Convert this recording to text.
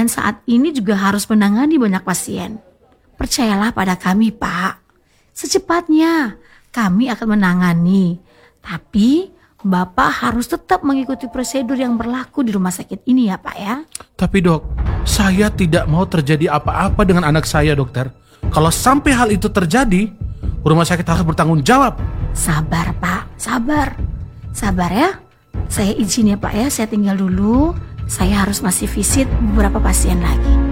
dan saat ini juga harus menangani banyak pasien. Percayalah pada kami, Pak. Secepatnya kami akan menangani. Tapi Bapak harus tetap mengikuti prosedur yang berlaku di rumah sakit ini ya, Pak ya. Tapi dok, saya tidak mau terjadi apa-apa dengan anak saya, dokter. Kalau sampai hal itu terjadi, rumah sakit harus bertanggung jawab. Sabar, Pak. Sabar. Sabar ya. Saya izin ya, Pak ya. Saya tinggal dulu. Saya harus masih visit beberapa pasien lagi.